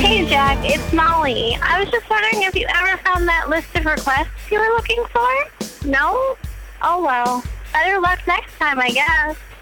Hey, Jack, it's Molly. I was just wondering if you ever found that list of requests you were looking for? No? Oh, well. Better luck next time, I guess.